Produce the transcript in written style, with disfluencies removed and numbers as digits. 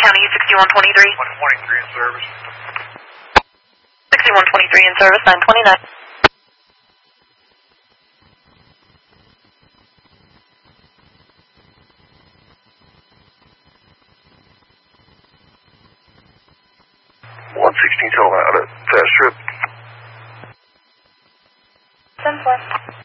County 6123. 123 in service. 6123 in service, 929. Tell out at fast trip. 10-4.